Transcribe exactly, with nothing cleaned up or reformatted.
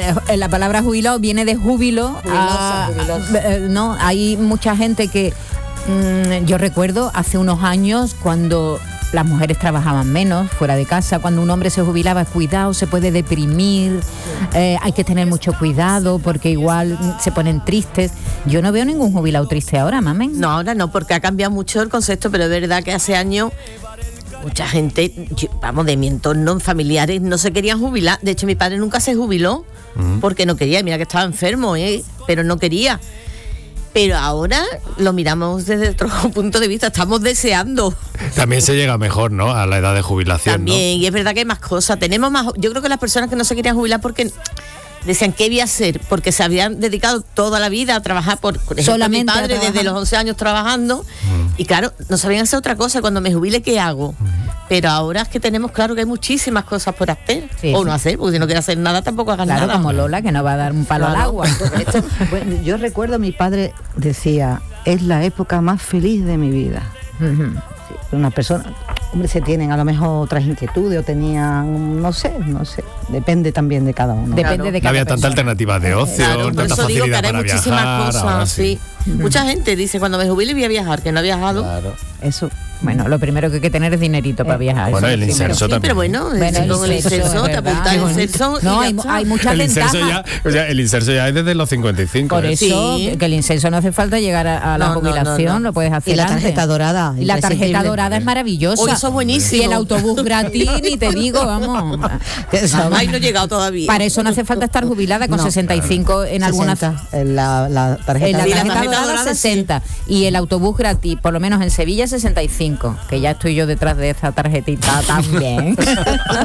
la palabra jubilado viene de júbilo. Jubilosa, a, jubilosa. a, no, hay mucha gente que mmm, yo recuerdo hace unos años cuando las mujeres trabajaban menos fuera de casa, cuando un hombre se jubilaba, cuidado, se puede deprimir, eh, hay que tener mucho cuidado porque igual se ponen tristes. Yo no veo ningún jubilado triste ahora, mamen. No, ahora no, porque ha cambiado mucho el concepto, pero es verdad que hace años mucha gente, yo, vamos, de mi entorno, familiares, no se querían jubilar. De hecho, mi padre nunca se jubiló uh-huh. porque no quería. Mira que estaba enfermo, ¿eh? Pero no quería. Pero ahora lo miramos desde otro punto de vista, estamos deseando. También se llega mejor, ¿no?, a la edad de jubilación. También, ¿no? Y es verdad que hay más cosas. Tenemos más. Yo creo que las personas que no se querían jubilar porque decían, ¿qué voy a hacer? Porque se habían dedicado toda la vida a trabajar, por, por ejemplo, solamente mi padre desde los once años trabajando, mm. y claro, no sabían hacer otra cosa. Cuando me jubile, ¿qué hago? Mm. Pero ahora es que tenemos claro que hay muchísimas cosas por hacer, sí, o sí. no hacer, porque si no quieres hacer nada, tampoco hagas claro, nada. Como Lola, que no va a dar un palo claro. al agua. Esto, bueno, yo recuerdo a mi padre decía, es la época más feliz de mi vida. Uh-huh. Sí, una persona, hombre, se tienen a lo mejor otras inquietudes o tenían, no sé, no sé, depende también de cada uno. Depende claro. de cada No había persona. tanta alternativa de ocio, claro, tanta por eso digo que facilidad haré para muchísimas viajar, cosas, sí. sí. Uh-huh. Mucha gente dice, cuando me jubile voy a viajar, que no ha viajado. Claro. Eso. Bueno, lo primero que hay que tener es dinerito eh, para viajar. Bueno, el inserso sí, también. Pero bueno, bueno el, con el inserso, te apuntas el inserso. No, hay, hay muchas el ventajas. Inserso ya, o sea, el inserso ya es desde los cincuenta y cinco. Por ¿eh? eso, sí. que el inserso no hace falta llegar a, a la no, jubilación, no, no, no. lo puedes hacer. Y la antes. tarjeta dorada. Y la tarjeta dorada es maravillosa. Hoy eso es buenísimo. Y el autobús gratis, ni te digo, vamos. Ay, no he llegado todavía. Para eso no hace falta estar jubilada con no, sesenta y cinco en algunas. En la, la tarjeta, en la sí, tarjeta, la tarjeta dorada, dorada sesenta. Sí. Y el autobús gratis, por lo menos en Sevilla, sesenta y cinco. Que ya estoy yo detrás de esa tarjetita también.